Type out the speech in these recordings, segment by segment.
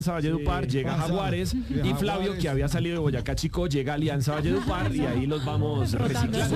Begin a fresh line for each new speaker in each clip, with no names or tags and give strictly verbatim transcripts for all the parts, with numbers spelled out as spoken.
Valledupar, sí, llega a Jaguares, y Flavio, que había salido de Boyacá Chico, llega a Alianza Valledupar, y ahí los vamos reciclando.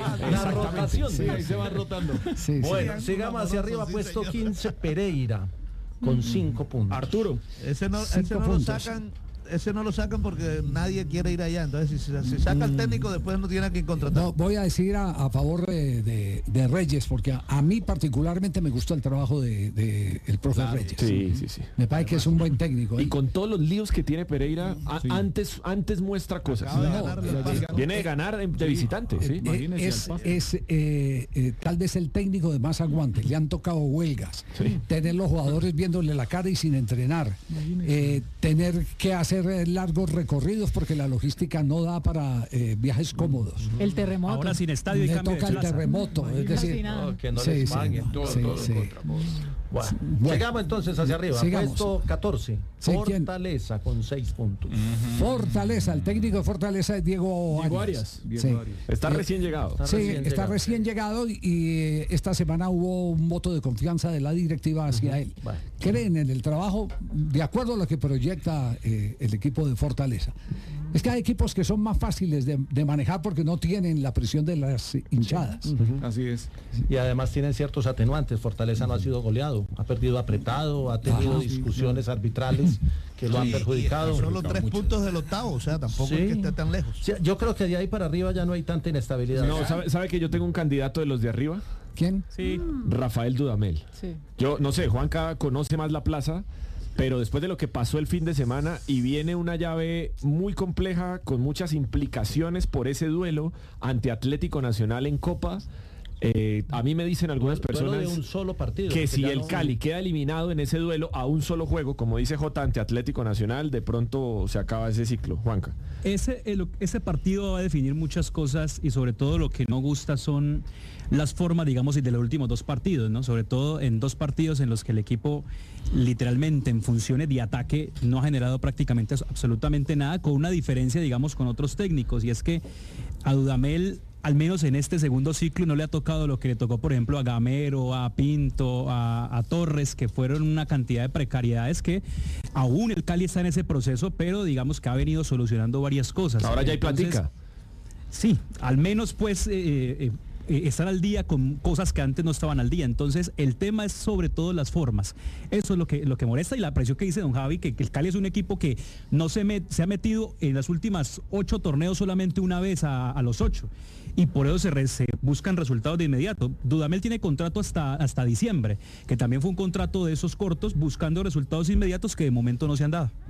La rotación, sí, ahí se van rotando. Sí, bueno, sí, sigamos hacia arriba, puesto quince, Pereira, con cinco puntos.
Arturo.
Ese no, ese no lo sacan. Ese no lo sacan porque nadie quiere ir allá. Entonces, si, si saca el técnico, después no tiene a quien contratar.
No, voy a decir a, a favor de, de, de Reyes, porque a, a mí particularmente me gustó el trabajo de, de el profe claro, Reyes.
Sí, sí, sí.
Me parece que es un buen técnico. ¿eh?
Y con todos los líos que tiene Pereira, a, sí. antes, antes muestra cosas.
No,
de viene de ganar de, de visitante.
Eh,
¿sí?
eh, es es eh, eh, tal vez el técnico de más aguante. Le han tocado huelgas. Sí. Tener los jugadores viéndole la cara y sin entrenar. Eh, tener que hacer largos recorridos porque la logística no da para eh, viajes cómodos.
El terremoto.
Ahora sin estadio y
Le
cambio
toca
de
el terremoto, es decir,
no, que no
sí,
les
sí,
paguen
no,
todo,
sí,
todo
sí.
Bueno, bueno, llegamos entonces hacia arriba.
Sigamos.
Puesto catorce.
Sí,
Fortaleza ¿quién? Con seis puntos.
Uh-huh. Fortaleza, el técnico de Fortaleza es Diego,
Diego Arias.
Arias. Sí.
Está recién llegado.
Está sí, recién está llegado. recién llegado y, y esta semana hubo un voto de confianza de la directiva hacia uh-huh. él. Bueno. Creen en el trabajo de acuerdo a lo que proyecta eh, el equipo de Fortaleza. Es que hay equipos que son más fáciles de, de manejar porque no tienen la presión de las hinchadas.
Sí. Uh-huh. Así es.
Y además tienen ciertos atenuantes. Fortaleza no ha sido goleado, ha perdido apretado, ha tenido Ajá, discusiones sí, arbitrales que lo sí, han perjudicado.
Son los tres mucho. puntos del octavo, o sea, tampoco sí. es que esté tan lejos.
Sí, yo creo que de ahí para arriba ya no hay tanta inestabilidad.
No, ¿sabe, sabe que yo tengo un candidato de los de arriba?
¿Quién?
Sí. Rafael Dudamel.
Sí.
Yo no sé, Juanca conoce más la plaza. Pero después de lo que pasó el fin de semana y viene una llave muy compleja con muchas implicaciones por ese duelo ante Atlético Nacional en Copa, eh, a mí me dicen algunas personas
de un solo partido,
que si el
no...
Cali queda eliminado en ese duelo a un solo juego, como dice Jota, ante Atlético Nacional, de pronto se acaba ese ciclo. Juanca.
Ese, el, ese partido va a definir muchas cosas y sobre todo lo que no gusta son las formas, digamos, de los últimos dos partidos, ¿no? Sobre todo en dos partidos en los que el equipo literalmente en funciones de ataque no ha generado prácticamente absolutamente nada, con una diferencia, digamos, con otros técnicos, y es que a Dudamel, al menos en este segundo ciclo, no le ha tocado lo que le tocó, por ejemplo, a Gamero, a Pinto, a, a Torres, que fueron una cantidad de precariedades que aún el Cali está en ese proceso, pero digamos que ha venido solucionando varias cosas.
Ahora ya hay
Entonces,
platica.
Sí, al menos pues... Eh, eh, estar al día con cosas que antes no estaban al día. Entonces el tema es sobre todo las formas. Eso es lo que, lo que molesta, y la presión que dice don Javi, que, que el Cali es un equipo que no se, met, se ha metido en las últimas ocho torneos solamente una vez a, a los ocho, y por eso se, re, se buscan resultados de inmediato. Dudamel tiene contrato hasta, hasta diciembre, que también fue un contrato de esos cortos, buscando resultados inmediatos que de momento no se han dado.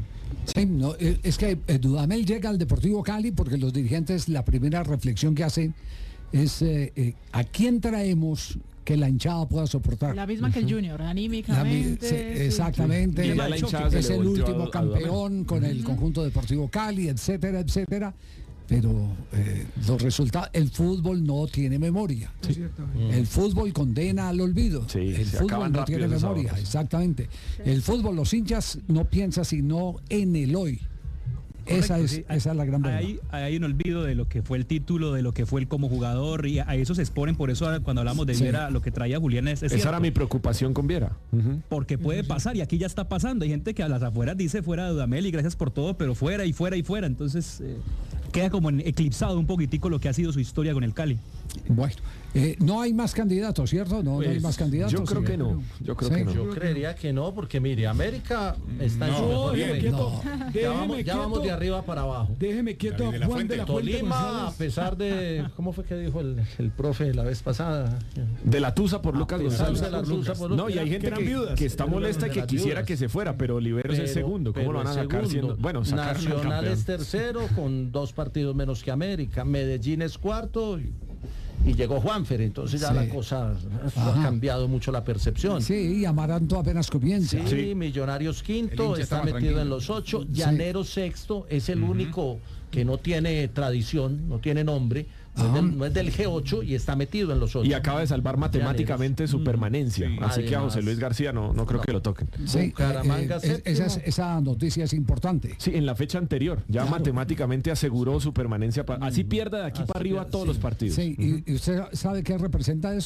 Sí, no, es que eh, Dudamel llega al Deportivo Cali porque los dirigentes, la primera reflexión que hacen es eh, eh, ¿a quién traemos que la hinchada pueda soportar?
La misma uh-huh. que el Junior, anímicamente.
Sí, exactamente.
Sí.
La
hinchada
es el último
a, a
campeón con uh-huh. el conjunto Deportivo Cali, etcétera, etcétera. Pero eh, los resultados, el fútbol no tiene memoria. Sí. El fútbol condena al olvido.
Sí,
el fútbol no tiene memoria, exactamente. Sí. El fútbol, los hinchas no piensan sino en el hoy. Correcto, esa es, sí. esa es la gran verdad.
Hay, hay un olvido de lo que fue el título, de lo que fue él como jugador, y a eso se exponen. Por eso cuando hablamos de Viera, sí. lo que traía Julián es, es
esa
cierto.
era mi preocupación con Viera. Uh-huh.
Porque puede pasar, y aquí ya está pasando. Hay gente que a las afueras dice fuera de Dudamel y gracias por todo, pero fuera y fuera y fuera. Entonces eh, queda como eclipsado un poquitico lo que ha sido su historia con el Cali.
Bueno, eh, no hay más candidatos, ¿cierto? No,
pues,
no hay más candidatos.
Yo creo sí, que no. Yo creo
sí,
que no.
Yo creería que no, porque mire, América está
no,
en su mejor
no.
Ya, vamos, ya vamos de arriba para abajo.
Déjeme quieto a Juan de la Fuente.
Tolima, a pesar de, ¿cómo fue que dijo el, el profe la vez pasada?
De la Tusa por Lucas González.
De la Tusa por Lucas.
No, y hay gente que, que, que está molesta y que quisiera que se fuera, pero Oliveros es segundo. ¿Cómo lo van a sacar siendo? Bueno,
Nacional es tercero con dos partidos menos que América. Medellín es cuarto. Y, y llegó Juanfer, entonces ya sí. la cosa ha cambiado mucho la percepción.
Sí, y Amaranto apenas comienza.
Sí, sí. Millonarios quinto, está metido tranquilo. en los ocho, Llanero sí. sexto, es el uh-huh. único que no tiene tradición, no tiene nombre, no es, del, no es del G ocho y está metido en los ocho.
Y acaba de salvar matemáticamente Llaneros. su permanencia, sí. así Además, que a José Luis García no, no creo no. que lo toquen.
Sí, eh, eh, esa, esa noticia es importante.
Sí, en la fecha anterior, ya claro. matemáticamente aseguró su permanencia, pa, así pierda de aquí así para arriba pierde, todos sí. los partidos.
Sí, uh-huh. ¿y usted sabe qué representa eso?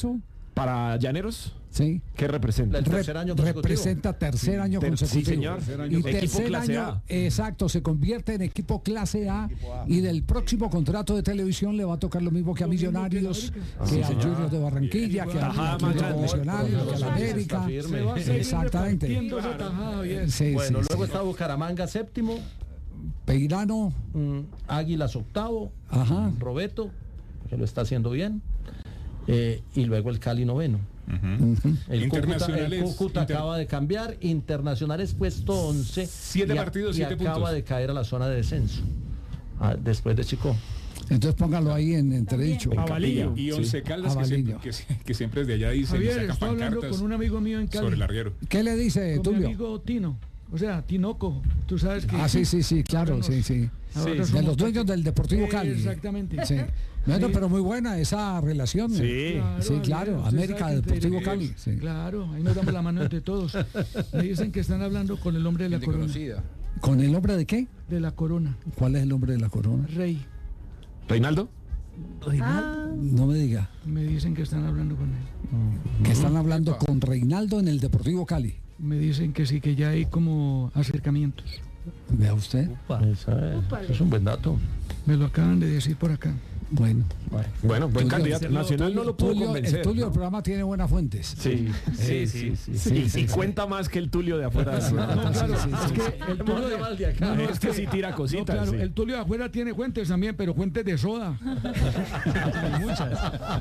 Para Llaneros,
sí.
¿qué representa?
El tercer año consecutivo.
Representa tercer año
Ter
consecutivo.
Sí, señor.
Tercer
año
y
equipo
tercer
clase
año,
A.
exacto, se convierte en equipo clase A y del próximo contrato de televisión le va a tocar lo mismo que a Millonarios, que a Junior de Barranquilla, que a Atlético Nacional, que a la América. Exactamente. Sí,
bueno,
sí,
luego
sí.
está Bucaramanga séptimo,
Peirano,
mm, Águilas octavo,
ajá.
Robeto, que lo está haciendo bien, eh, y luego el Cali noveno.
Uh-huh.
El Cúcuta, el
Internacionales,
Cúcuta
inter...
acaba de cambiar, Internacionales puesto once,
siete
y, a,
partidos,
y
siete
acaba
puntos.
de caer a la zona de descenso, ah, después de Chico.
Entonces póngalo ahí en entredicho.
Avalillo. Y Once sí. Caldas, que siempre, que, que siempre es de allá dicen,
Javier,
sacan
estoy hablando
pancartas
con un amigo mío en Cali.
sobre el arriero.
¿Qué le dice
con
Tulio?
mi amigo Tino, o sea, Tinoco, tú sabes que...
Ah, sí, sí, sí, claro,
nos,
sí, sí.
sí.
De los dueños del Deportivo Cali.
Exactamente.
Sí. Bueno,
sí.
pero muy buena esa relación.
Sí,
claro,
sí, claro.
Javier,
América Deportivo Cali. Sí.
Claro, ahí nos damos la mano entre todos. Me dicen que están hablando con el hombre de la
Gente
corona.
conocida.
¿Con el hombre de qué?
De la corona.
¿Cuál es el hombre de la corona?
Rey.
¿Reinaldo?
Reinaldo. No me diga.
Me dicen que están hablando con él.
Que están hablando con Reinaldo en el Deportivo Cali.
Me dicen que sí, que ya hay como acercamientos.
Vea usted.
Esa es, es un buen dato.
Me lo acaban de decir por acá.
Bueno,
bueno, buen
Tulio,
candidato. Nacional no lo pudo
Tulio,
convencer.
El Tulio
¿no?
del programa tiene buenas fuentes.
Sí, sí, sí. sí, sí, sí, sí. Y cuenta más que el Tulio de afuera.
No, claro, es que el Tulio de,
de acá.
no, no,
es que sí tira cositas.
No, claro,
sí.
el Tulio de afuera tiene fuentes también, pero fuentes de soda.
Muchas.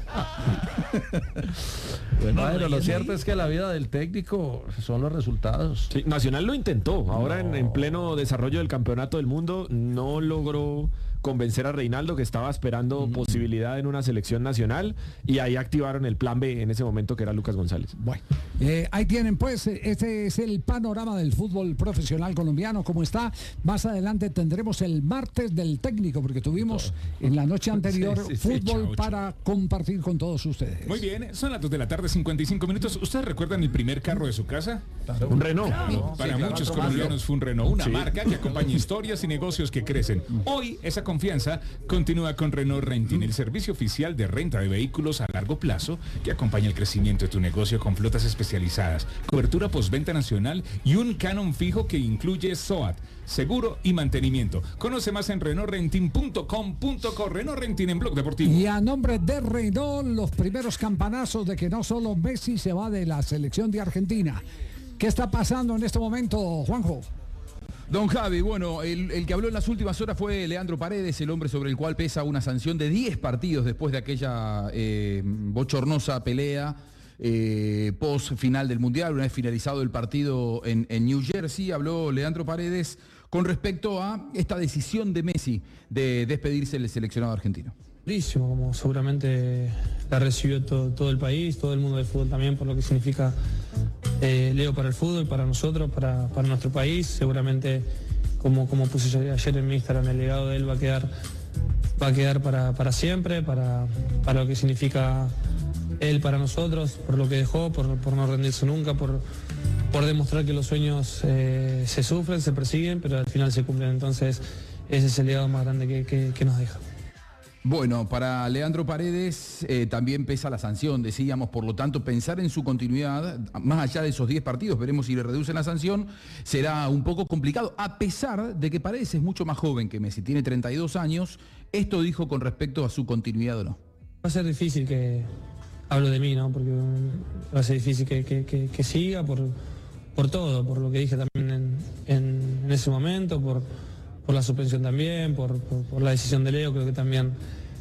Bueno, bueno, lo cierto es que la vida del técnico son los resultados.
Sí, Nacional lo intentó. Ahora no. en, en pleno desarrollo del campeonato del mundo no logró convencer a Reinaldo, que estaba esperando uh-huh. posibilidad en una selección nacional, y ahí activaron el plan B en ese momento, que era Lucas González.
Bueno, eh, ahí tienen pues, este es el panorama del fútbol profesional colombiano, como está. Más adelante tendremos el martes del técnico, porque tuvimos en la noche anterior sí, sí, fútbol sí, para compartir con todos ustedes.
Muy bien, son las dos de la tarde, cincuenta y cinco minutos. ¿Ustedes recuerdan el primer carro de su casa?
Claro. Un Renault.
Claro. Para sí, muchos claro, colombianos fue un Renault, una sí. marca que acompaña historias y negocios que crecen. Hoy esa confianza continúa con Renault Renting, el servicio oficial de renta de vehículos a largo plazo que acompaña el crecimiento de tu negocio con flotas especializadas, cobertura postventa nacional y un canon fijo que incluye S O A T, seguro y mantenimiento. Conoce más en renault renting punto com punto co. Renault Renting en Blog Deportivo.
Y a nombre de Renault, los primeros campanazos de que no solo Messi se va de la selección de Argentina. ¿Qué está pasando en este momento, Juanjo?
Don Javi, bueno, el, el que habló en las últimas horas fue Leandro Paredes, el hombre sobre el cual pesa una sanción de diez partidos después de aquella eh, bochornosa pelea eh, post final del Mundial, una vez finalizado el partido en, en New Jersey. Habló Leandro Paredes con respecto a esta decisión de Messi de despedirse del seleccionado argentino.
Como seguramente la recibió todo, todo el país, todo el mundo del fútbol también, por lo que significa eh, Leo para el fútbol, para nosotros, para, para nuestro país. Seguramente, como, como puse ayer en mi Instagram, el legado de él va a quedar, va a quedar para, para siempre, para, para lo que significa él para nosotros, por lo que dejó, por, por no rendirse nunca, por, por demostrar que los sueños eh, se sufren, se persiguen, pero al final se cumplen. Entonces, ese es el legado más grande que, que, que nos deja.
Bueno, para Leandro Paredes eh, también pesa la sanción, decíamos, por lo tanto pensar en su continuidad, más allá de esos diez partidos, veremos si le reducen la sanción, será un poco complicado, a pesar de que Paredes es mucho más joven que Messi, tiene treinta y dos años, esto dijo con respecto a su continuidad o no.
Va a ser difícil que, hablo de mí, ¿no? Porque va a ser difícil que, que, que, que siga por, por todo, por lo que dije también en, en, en ese momento, por... por la suspensión también, por, por, por la decisión de Leo, creo que también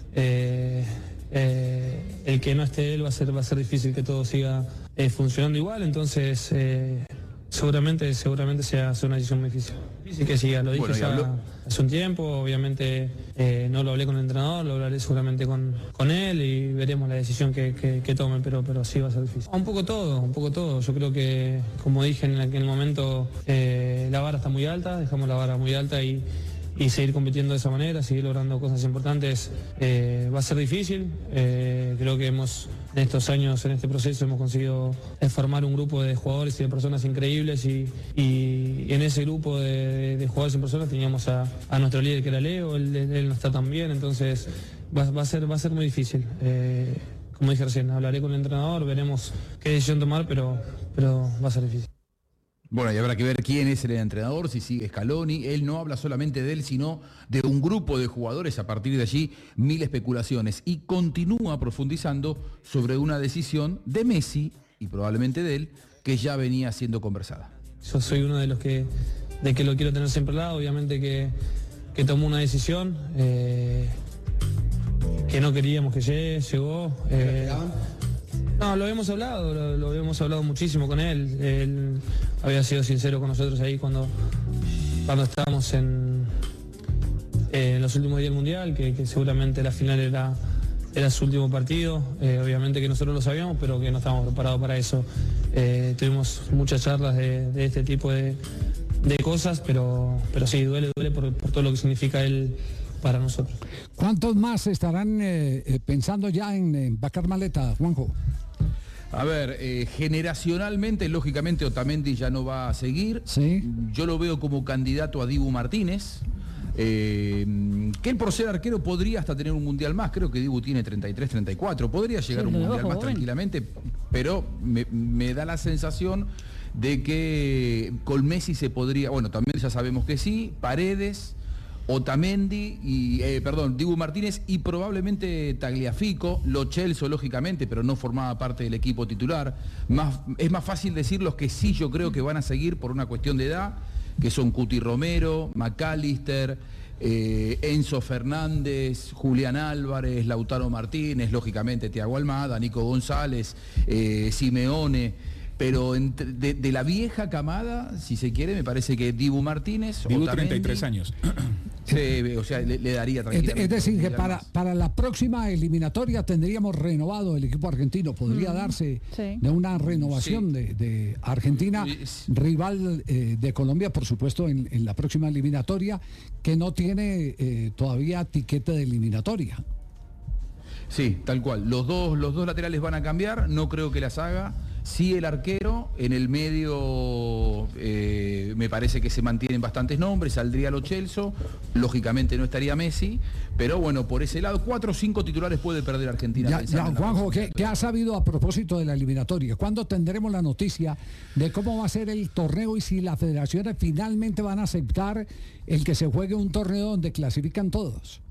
eh, eh, el que no esté él va a ser, va a ser difícil que todo siga eh, funcionando igual, entonces eh, seguramente, seguramente sea, sea una decisión muy difícil. Difícil que siga, lo dije bueno, ya hace un tiempo, obviamente eh, no lo hablé con el entrenador, lo hablaré seguramente con, con él y veremos la decisión que, que, que tome, pero, pero sí va a ser difícil. Un poco todo, un poco todo, yo creo que, como dije en aquel momento, eh, la vara está muy alta, dejamos la vara muy alta y, y seguir compitiendo de esa manera, seguir logrando cosas importantes, eh, va a ser difícil, eh, creo que hemos... En estos años, en este proceso, hemos conseguido formar un grupo de jugadores y de personas increíbles y, y en ese grupo de, de jugadores y personas teníamos a, a nuestro líder que era Leo, él, él no está tan bien, entonces va, va, a, ser, va a ser muy difícil. Eh, como dije recién, hablaré con el entrenador, veremos qué decisión tomar, pero, pero va a ser difícil.
Bueno, y habrá que ver quién es el entrenador, si sigue Scaloni. Él no habla solamente de él, sino de un grupo de jugadores. A partir de allí, mil especulaciones. Y continúa profundizando sobre una decisión de Messi, y probablemente de él, que ya venía siendo conversada.
Yo soy uno de los que, de que lo quiero tener siempre al lado. Obviamente que, que tomó una decisión eh, que no queríamos que llegue, llegó. Eh, No, lo habíamos hablado, lo, lo habíamos hablado muchísimo con él. Él había sido sincero con nosotros ahí cuando, cuando estábamos en, eh, en los últimos días del Mundial, que, que seguramente la final era, era su último partido. Eh, obviamente que nosotros lo sabíamos, pero que no estábamos preparados para eso. Eh, tuvimos muchas charlas de, de este tipo de, de cosas, pero, pero sí, duele, duele por, por todo lo que significa él para nosotros.
¿Cuántos más estarán eh, pensando ya en empacar maleta, Juanjo?
A ver, eh, generacionalmente, lógicamente, Otamendi ya no va a seguir.
Sí.
Yo lo veo como candidato a Dibu Martínez. Eh, que él por ser arquero podría hasta tener un mundial más. Creo que Dibu tiene treinta y tres, treinta y cuatro. Podría llegar a un mundial más tranquilamente. Pero me, me da la sensación de que con Messi se podría... Bueno, también ya sabemos que sí. Paredes... Otamendi y, eh, perdón, Dibu Martínez y probablemente Tagliafico, Lo Celso lógicamente, pero no formaba parte del equipo titular. Más, es más fácil decir los que sí yo creo que van a seguir por una cuestión de edad, que son Cuti Romero, McAllister, eh, Enzo Fernández, Julián Álvarez, Lautaro Martínez, lógicamente Thiago Almada, Nico González, eh, Simeone. Pero entre, de, de la vieja camada, si se quiere, me parece que Dibu Martínez...
Dibu, treinta y tres años.
Se, o sea, le, le daría tranquilamente.
Es decir, que para, para la próxima eliminatoria tendríamos renovado el equipo argentino. Podría mm, darse sí. de una renovación sí. de, de Argentina, rival eh, de Colombia, por supuesto, en, en la próxima eliminatoria, que no tiene eh, todavía tiquete de eliminatoria.
Sí, tal cual. Los dos, los dos laterales van a cambiar, no creo que las haga. Sí, el arquero, en el medio eh, me parece que se mantienen bastantes nombres, saldría Lo Celso, lógicamente no estaría Messi, pero bueno, por ese lado, cuatro o cinco titulares puede perder Argentina.
Ya, ya Juanjo, ¿qué, ¿qué ha sabido a propósito de la eliminatoria? ¿Cuándo tendremos la noticia de cómo va a ser el torneo y si las federaciones finalmente van a aceptar el que se juegue un torneo donde clasifican todos?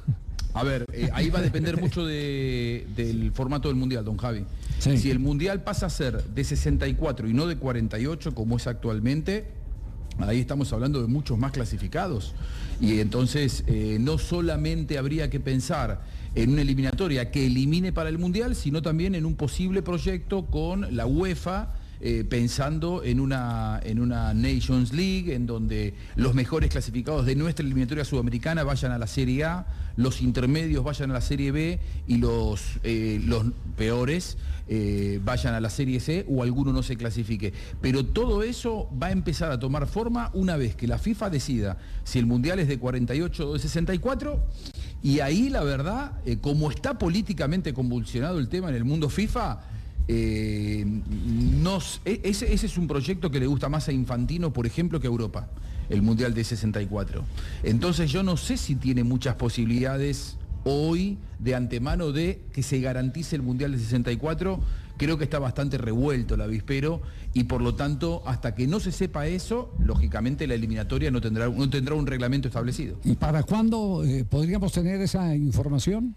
A ver, eh, ahí va a depender mucho de, del formato del Mundial, don Javi.
Sí.
Si el Mundial pasa a ser de sesenta y cuatro y no de cuarenta y ocho como es actualmente, ahí estamos hablando de muchos más clasificados. Y entonces eh, no solamente habría que pensar en una eliminatoria que elimine para el Mundial, sino también en un posible proyecto con la UEFA, Eh, pensando en una, en una Nations League, en donde los mejores clasificados de nuestra eliminatoria sudamericana vayan a la Serie A, los intermedios vayan a la Serie B y los, eh, los peores eh, vayan a la Serie C o alguno no se clasifique. Pero todo eso va a empezar a tomar forma una vez que la FIFA decida si el Mundial es de cuarenta y ocho o de sesenta y cuatro, y ahí la verdad, eh, como está políticamente convulsionado el tema en el mundo FIFA, Eh, nos, ese, ese es un proyecto que le gusta más a Infantino, por ejemplo, que a Europa, el Mundial de sesenta y cuatro. Entonces yo no sé si tiene muchas posibilidades hoy de antemano de que se garantice el Mundial de sesenta y cuatro. Creo que está bastante revuelto el avispero y por lo tanto, hasta que no se sepa eso, lógicamente la eliminatoria no tendrá, no tendrá un reglamento establecido.
¿Y para cuándo eh, podríamos tener esa información?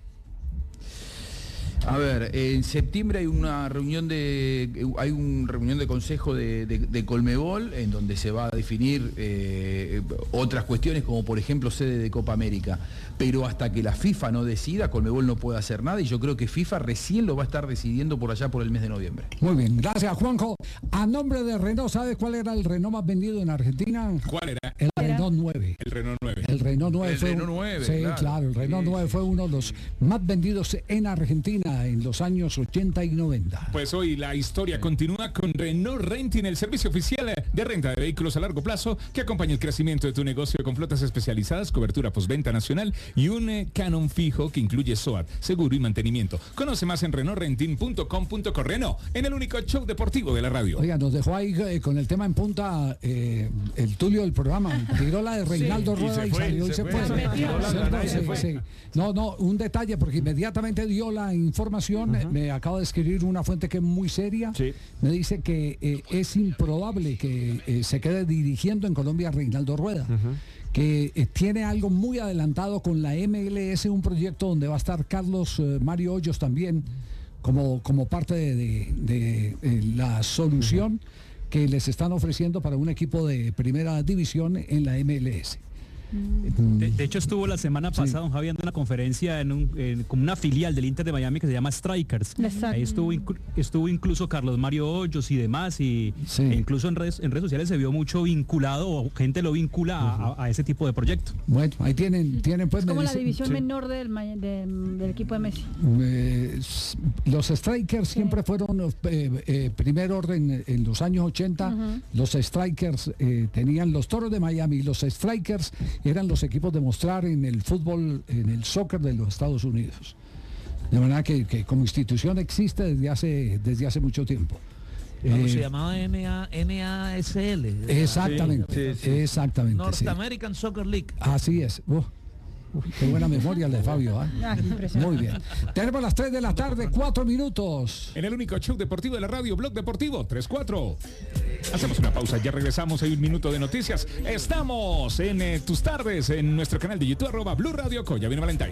A ver, en septiembre hay una reunión de hay una reunión de consejo de, de, de Colmebol en donde se va a definir eh, otras cuestiones como por ejemplo sede de Copa América, pero hasta que la FIFA no decida, Colmebol no puede hacer nada y yo creo que FIFA recién lo va a estar decidiendo por allá por el mes de noviembre.
Muy bien, gracias Juanjo. A nombre de Renault, ¿sabes cuál era el Renault más vendido en Argentina?
¿Cuál era?
El Renault nueve.
El Renault nueve.
El Renault nueve.
El
fue
Renault
un,
nueve,
sí,
claro.
claro, el Renault
sí,
nueve
sí.
fue uno de los más vendidos en Argentina en los años ochenta y noventa.
Pues hoy la historia continúa con Renault Renting, el servicio oficial de renta de vehículos a largo plazo que acompaña el crecimiento de tu negocio con flotas especializadas, cobertura postventa nacional y un eh, canon fijo que incluye S O A T, seguro y mantenimiento. Conoce más en renault renting punto com punto co. Renault, en el único show deportivo de la radio.
Oiga, nos dejó ahí eh, con el tema en punta eh, el Tulio del programa. tiró la de Reinaldo
Sí,
Rueda y,
y se
salió
fue,
y se
se
fue.
fue.
Se
Tiró la
fue.
granada y se
Sí,
fue.
sí. No, no, un detalle, porque inmediatamente dio la información, uh-huh. me acaba de escribir una fuente que es muy seria,
sí.
me dice que eh, es improbable que eh, se quede dirigiendo en Colombia Reinaldo Rueda. Uh-huh. Que eh, tiene algo muy adelantado con la M L S, un proyecto donde va a estar Carlos eh, Mario Hoyos también como, como parte de, de, de, de la solución uh-huh. que les están ofreciendo para un equipo de primera división en la M L S.
De, de hecho estuvo la semana pasada, sí. don Javi, dando una conferencia en, un, en como una filial del Inter de Miami que se llama Strikers. Exacto. Ahí estuvo, inclu, estuvo incluso Carlos Mario Hoyos y demás, y sí. e incluso en redes, en redes sociales se vio mucho vinculado, o gente lo vincula uh-huh. a, a ese tipo de proyecto.
Bueno, ahí tienen, tienen pues...
Es como
me
la
dice,
división
sí.
menor del, del, del equipo de Messi.
Eh, los Strikers sí. siempre fueron eh, eh, primer orden en los años ochenta. Uh-huh. Los Strikers eh, tenían los Toros de Miami, los Strikers eran los equipos de mostrar en el fútbol, en el soccer de los Estados Unidos. De manera que, que como institución existe desde hace, desde hace mucho tiempo.
Eh, se llamaba N A S L.
Exactamente, sí, sí, sí. exactamente.
North
sí.
American Soccer League.
Así es. Uh. Qué buena memoria la de Fabio, ¿eh? Ah, muy bien. Tenemos las tres de la tarde, cuatro minutos.
En el único show deportivo de la radio, Blog Deportivo, tres cuatro. Hacemos una pausa, ya regresamos, hay un minuto de noticias. Estamos en eh, tus tardes, en nuestro canal de YouTube, arroba Blue Radio Co. Ya viene Valentine.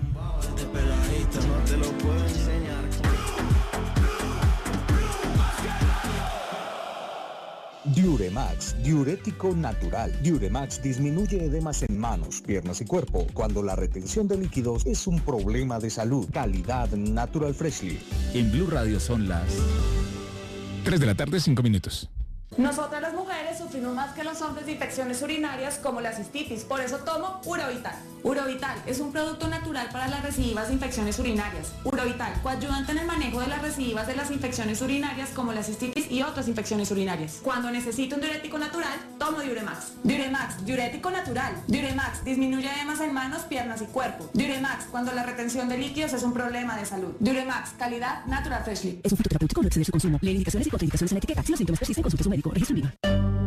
Diuremax, diurético natural. Diuremax disminuye edemas en manos, piernas y cuerpo cuando la retención de líquidos es un problema de salud. Calidad Natural Freshly.
En Blue Radio son las tres de la tarde, cinco minutos.
Nosotras las mujeres sufrimos más que los hombres de infecciones urinarias como la cistitis, por eso tomo Urovital. Urovital es un producto natural para las recidivas de infecciones urinarias. Urovital, coayudante en el manejo de las recidivas de las infecciones urinarias como la cistitis y otras infecciones urinarias. Cuando necesito un diurético natural, tomo Diuremax. Diuremax, diurético natural. Diuremax, disminuye edemas en manos, piernas y cuerpo. Diuremax, cuando la retención de líquidos es un problema de salud. Diuremax, calidad Natural Freshly.
Es un fitoterapéutico, no exceder su consumo. Lee indicaciones y contraindicaciones en la etiqueta. Si los síntomas persisten, consulte a su médico. Registro en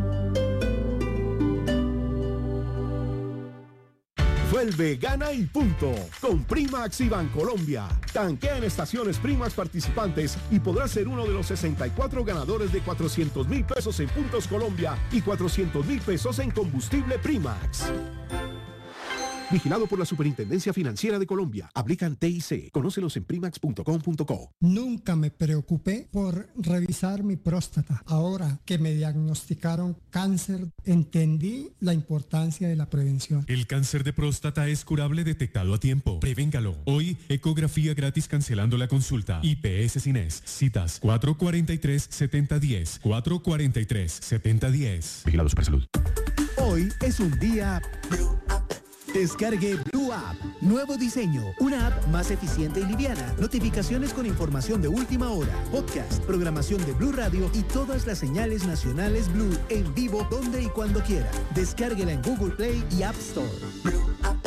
Vuelve, gana y punto. Con Primax y Bancolombia. Tanquea en estaciones Primax participantes y podrás ser uno de los sesenta y cuatro ganadores de cuatrocientos mil pesos en Puntos Colombia y cuatrocientos mil pesos en combustible Primax. Vigilado por la Superintendencia Financiera de Colombia. Aplican T I C. Conócelos en primax punto com punto co.
Nunca me preocupé por revisar mi próstata. Ahora que me diagnosticaron cáncer, entendí la importancia de la prevención.
El cáncer de próstata es curable detectado a tiempo. Prevéngalo. Hoy, ecografía gratis cancelando la consulta. I P S Cines. Citas cuatro cuatro tres, siete cero uno cero. cuatro cuatro tres, siete cero uno cero.
Vigilado Supersalud.
Hoy es un día... Descargue Blue App. Nuevo diseño. Una app más eficiente y liviana. Notificaciones con información de última hora. Podcast, programación de Blue Radio y todas las señales nacionales Blue en vivo donde y cuando quiera. Descárguela en Google Play y App Store. Blue App.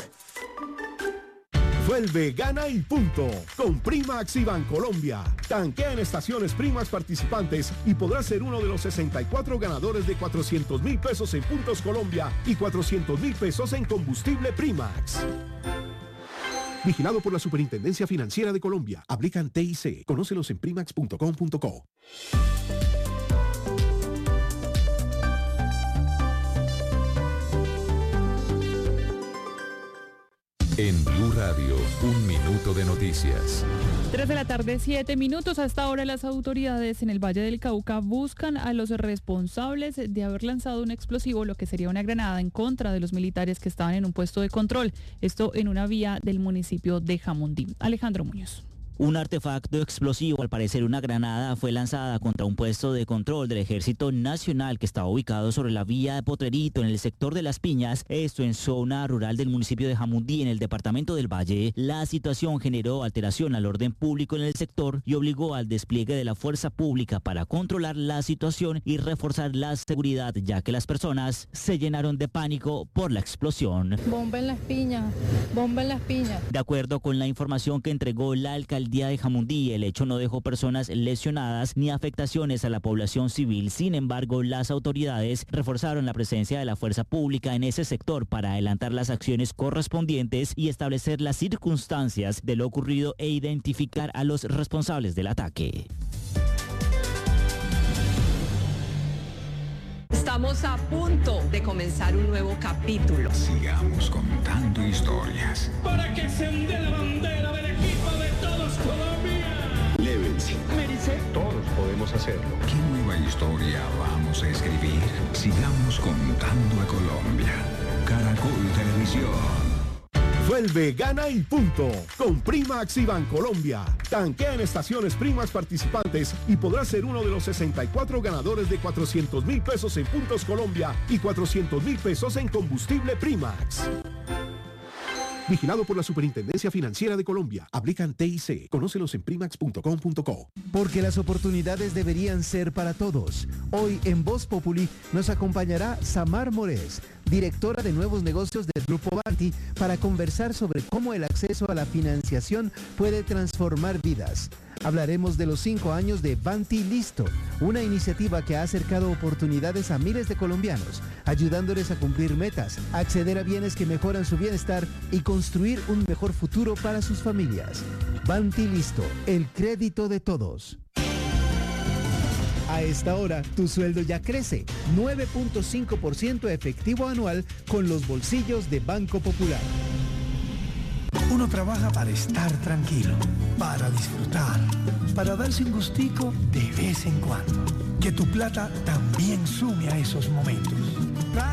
Vuelve, gana y punto. Con Primax y Bancolombia. Tanquea en estaciones Primax participantes y podrás ser uno de los sesenta y cuatro ganadores de cuatrocientos mil pesos en Puntos Colombia y cuatrocientos mil pesos en combustible Primax. Vigilado por la Superintendencia Financiera de Colombia. Aplican T I C. Conócelos en primax punto com punto co.
En Blue Radio, un minuto de noticias.
tres de la tarde, siete minutos. A esta hora las autoridades en el Valle del Cauca buscan a los responsables de haber lanzado un explosivo, lo que sería una granada, en contra de los militares que estaban en un puesto de control. Esto en una vía del municipio de Jamundí. Alejandro Muñoz.
Un artefacto explosivo, al parecer una granada, fue lanzada contra un puesto de control del Ejército Nacional que estaba ubicado sobre la vía de Potrerito en el sector de Las Piñas, esto en zona rural del municipio de Jamundí en el departamento del Valle. La situación generó alteración al orden público en el sector y obligó al despliegue de la fuerza pública para controlar la situación y reforzar la seguridad, ya que las personas se llenaron de pánico por la explosión.
Bomba en Las Piñas, bomba en Las Piñas.
De acuerdo con la información que entregó la alcaldía alcaldía de Jamundí. El hecho no dejó personas lesionadas ni afectaciones a la población civil. Sin embargo, las autoridades reforzaron la presencia de la fuerza pública en ese sector para adelantar las acciones correspondientes y establecer las circunstancias de lo ocurrido e identificar a los responsables del ataque.
Estamos a punto de comenzar un nuevo capítulo.
Sigamos contando historias.
Para que se hunde la bandera del equipo de todos Colombia.
Llévense.
Mérice.
Todos podemos hacerlo. ¿Qué nueva historia vamos a escribir? Sigamos contando a Colombia. Caracol Televisión.
Vuelve, gana y punto. Con Primax y Bancolombia. Tanquea en estaciones Primax participantes y podrás ser uno de los sesenta y cuatro ganadores de cuatrocientos mil pesos en Puntos Colombia y cuatrocientos mil pesos en combustible Primax. Vigilado por la Superintendencia Financiera de Colombia. Aplican T I C. Conócelos en primax punto com punto co.
Porque las oportunidades deberían ser para todos. Hoy en Voz Populi nos acompañará Samar Morés, directora de nuevos negocios del Grupo Banti, para conversar sobre cómo el acceso a la financiación puede transformar vidas. Hablaremos de los cinco años de Banti Listo, una iniciativa que ha acercado oportunidades a miles de colombianos, ayudándoles a cumplir metas, acceder a bienes que mejoran su bienestar y construir un mejor futuro para sus familias. Banti Listo, el crédito de todos. A esta hora, tu sueldo ya crece, nueve punto cinco por ciento efectivo anual con los bolsillos de Banco Popular.
Uno trabaja para estar tranquilo, para disfrutar, para darse un gustico de vez en cuando. Que tu plata también sume a esos momentos.